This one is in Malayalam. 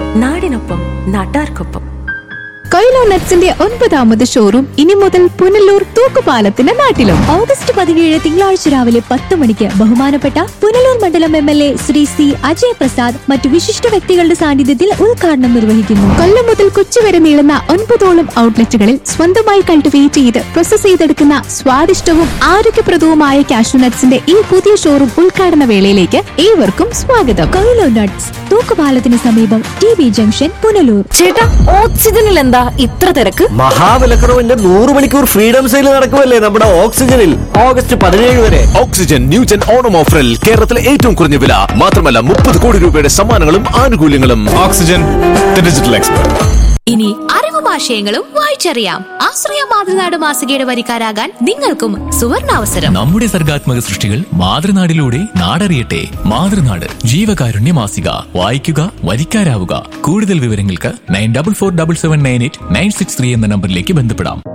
നാടിനൊപ്പം നാട്ടാർക്കൊപ്പം. കൊയിലോ നട്ട്സിന്റെ 9ാമത് ഷോറൂം ഇനി മുതൽ പുനലൂർ തൂക്കുപാലത്തിന്റെ നാട്ടിലും. ഓഗസ്റ്റ് 17 തിങ്കളാഴ്ച രാവിലെ 10 മണിക്ക് ബഹുമാനപ്പെട്ട പുനലൂർ മണ്ഡലം MLA ശ്രീ C അജയ് പ്രസാദ് മറ്റു വിശിഷ്ട വ്യക്തികളുടെ സാന്നിധ്യത്തിൽ ഉദ്ഘാടനം നിർവഹിക്കുന്നു. കൊല്ലം മുതൽ കൊച്ചി വരെ നീളുന്ന 9ഓളം ഔട്ട്ലെറ്റുകളിൽ സ്വന്തമായി കൾട്ടിവേറ്റ് ചെയ്ത് പ്രോസസ് ചെയ്തെടുക്കുന്ന സ്വാദിഷ്ടവും ആരോഗ്യപ്രദവുമായ കാഷ്യൂ നട്ട്സിന്റെ ഈ പുതിയ ഷോറൂം ഉദ്ഘാടന വേളയിലേക്ക് ഏവർക്കും സ്വാഗതം. കൊയിലോ നട്ട്സ്, തൂക്കുപാലത്തിന് സമീപം TB ജംഗ്ഷൻ, പുനലൂർ. ചേട്ടാ, ഓക്സിജനിൽ എന്താ ഇത്ര തിരക്ക്? മഹാവിലക്കുറവിന്റെ 100 മണിക്കൂർ ഫ്രീഡം സെയിൽ നടക്കുമല്ലേ നമ്മുടെ ഓക്സിജനിൽ. ഓഗസ്റ്റ് 17 വരെ. ഓക്സിജൻ ന്യൂജൻ ഓണം ഓഫറിൽ കേരളത്തിലെ ഏറ്റവും കുറഞ്ഞ വില മാത്രമല്ല 30 കോടി രൂപയുടെ സമ്മാനങ്ങളും ആനുകൂല്യങ്ങളും. Oxygen, the digital expert. ഇനി അറിവും ആശയങ്ങളും വായിച്ചറിയാം. ആശ്രയ മാതൃനാട് മാസികയുടെ വരിക്കാരാകാൻ നിങ്ങൾക്കും സുവർണാവസരം. നമ്മുടെ സർഗാത്മക സൃഷ്ടികൾ മാതൃനാടിലൂടെ നാടറിയട്ടെ. മാതൃനാട് ജീവകാരുണ്യ മാസിക. വായിക്കുക, വരിക്കാരാവുക. കൂടുതൽ വിവരങ്ങൾക്ക് 9447798963 എന്ന നമ്പറിലേക്ക് ബന്ധപ്പെടാം.